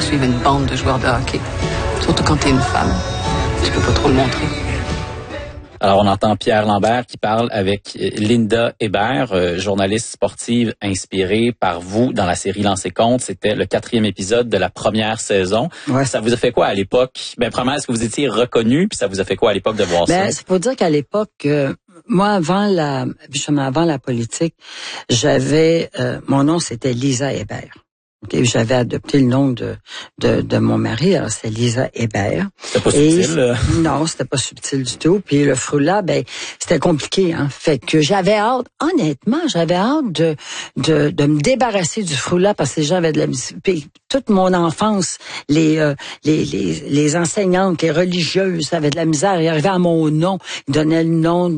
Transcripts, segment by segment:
poursuivre une bande de joueurs de hockey. Surtout quand t'es une femme. Tu peux pas trop le montrer. Alors, on entend Pierre Lambert qui parle avec Linda Hébert, journaliste sportive inspirée par vous dans la série Lancer Compte. C'était le 4e épisode de la première saison. Ouais. Ça vous a fait quoi à l'époque? Premièrement, est-ce que vous étiez reconnu? Puis ça vous a fait quoi à l'époque de voir ça? C'est pour dire qu'à l'époque, moi, avant la politique, j'avais, mon nom c'était Lisa Hébert. Okay, j'avais adopté le nom de mon mari, alors c'était Lisa Hébert. C'était pas subtil? Non, c'était pas subtil du tout. Puis le froula, c'était compliqué, hein. Fait que j'avais hâte, honnêtement, de me débarrasser du froula parce que les gens avaient de la musique. Puis toute mon enfance, les enseignantes, les religieuses avaient de la misère. Ils arrivaient à mon nom, ils donnaient le nom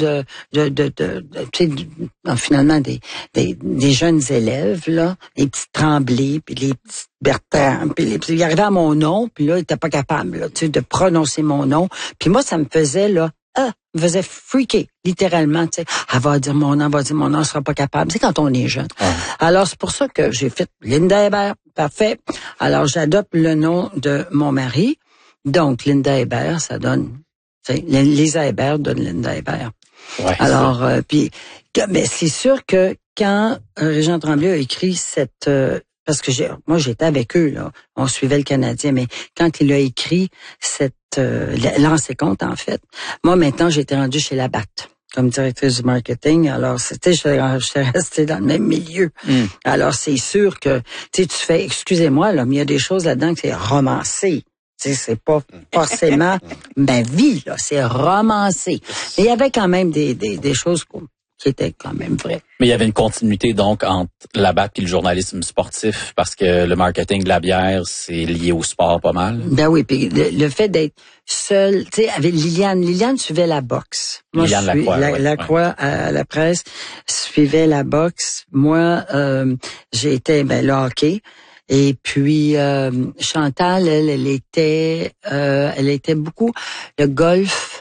finalement des jeunes élèves, là, les petits Tremblay, puis les petits Bertrand, puis ils arrivaient à mon nom, puis là, ils étaient pas capables, là, de prononcer mon nom. Puis moi, ça me faisait, là, me faisait freaker, littéralement, tu sais. Elle va dire mon nom, elle sera pas capable. C'est quand on est jeune. Ouais. Alors, c'est pour ça que j'ai fait Linda Hébert. Parfait. Alors, j'adopte le nom de mon mari. Donc, Linda Hébert, ça donne, tu sais, Lisa Hébert donne Linda Hébert. Ouais, alors, puis, mais c'est sûr que quand Régent Tremblay a écrit cette, parce que moi j'étais avec eux là, on suivait le Canadien, mais quand il a écrit cette Lancer Compte en fait, moi maintenant j'étais rendue chez Labatt comme directrice du marketing. Alors j'étais restée dans le même milieu. Alors c'est sûr que tu fais, excusez-moi là, mais il y a des choses là-dedans que c'est romancé. Tu sais, c'est pas forcément ma vie, là, c'est romancé. Mais il y avait quand même des choses qui étaient quand même vraies. Mais il y avait une continuité, donc, entre Labatt et le journalisme sportif, parce que le marketing de la bière, c'est lié au sport pas mal. Ben oui, puis le fait d'être seul, tu sais, avec Liliane suivait la boxe. Moi, Liliane Lacroix à la presse suivait la boxe. Moi, j'ai été, le hockey. Et puis Chantal, elle était beaucoup le golf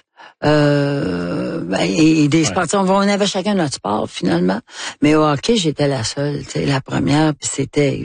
et des sports. On avait chacun notre sport finalement, mais au hockey j'étais la seule, tu sais, la première. Puis c'était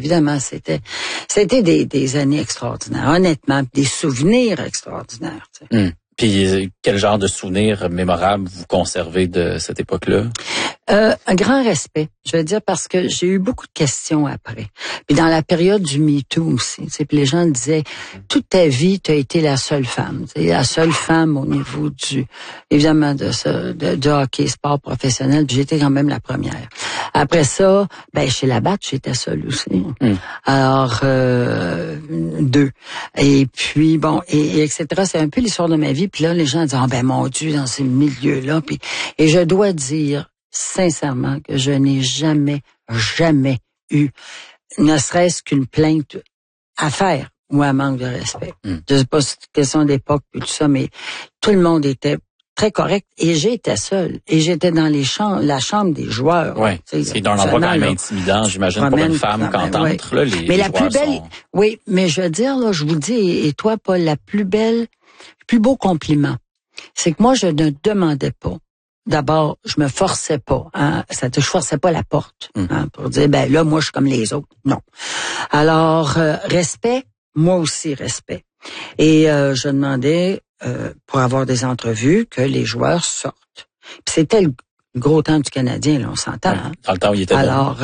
des années extraordinaires, honnêtement, des souvenirs extraordinaires. Tu sais. Puis quel genre de souvenirs mémorables vous conservez de cette époque-là? Un grand respect, je veux dire, parce que j'ai eu beaucoup de questions après. Puis dans la période du MeToo aussi, tu sais, puis les gens disaient, toute ta vie, tu as été la seule femme. Tu sais, la seule femme au niveau évidemment, de hockey, sport professionnel, puis j'étais quand même la première. Après ça, chez Labatt, j'étais seule aussi. Alors, 2. Et puis, et etc. C'est un peu l'histoire de ma vie. Puis là, les gens disent, mon Dieu, dans ces milieux-là. Puis, et je dois dire, sincèrement, que je n'ai jamais eu, ne serait-ce qu'une plainte à faire ou un manque de respect. Je sais pas si c'est une question d'époque et tout ça, mais tout le monde était très correct et j'étais seule et j'étais dans la chambre des joueurs. Oui, c'est dans un endroit quand même intimidant, j'imagine, pour une femme qu'entendre. Oui. Mais la plus belle, oui, mais je veux dire, là, je vous le dis, et toi, Paul, le plus beau compliment, c'est que moi, je ne demandais pas. D'abord, je me forçais pas, hein, je forçais pas la porte, hein, pour dire, là, moi, je suis comme les autres. Non. Alors, respect, moi aussi, respect. Et je demandais, pour avoir des entrevues, que les joueurs sortent. Puis c'était le gros temps du Canadien, là, on s'entend. Ouais, hein? Dans le temps où il était alors,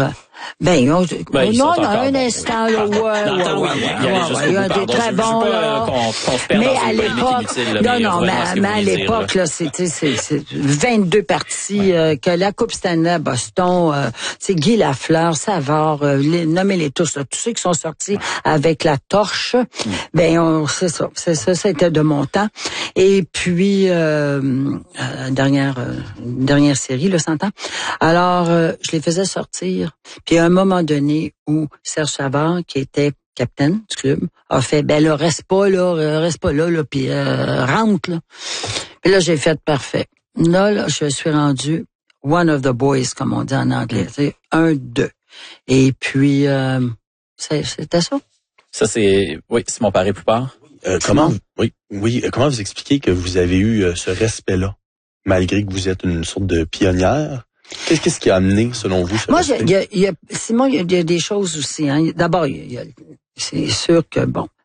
un instant, là, il y a des très bons, là. Mais à l'époque, mais à l'époque, là, c'est 22 parties, que la Coupe Stanley à Boston, c'est Guy Lafleur, Savard, nommez-les tous, là, tous ceux qui sont sortis avec la torche, c'est ça, c'était de mon temps. Et puis, dernière série, là, 100 ans. Alors, je les faisais sortir. Puis à un moment donné où Serge Savard, qui était capitaine du club, a fait, reste pas là, puis rentre, là. Puis là, j'ai fait parfait. Là, je suis rendu one of the boys, comme on dit en anglais, c'est 1-2. Et puis, c'était ça. Ça, c'est Simon Paré-Poupard. Comment vous expliquez que vous avez eu ce respect-là, malgré que vous êtes une sorte de pionnière? Qu'est-ce qui a amené, selon vous, ce respect? Simon, il y a des choses aussi. Hein. D'abord, c'est sûr que,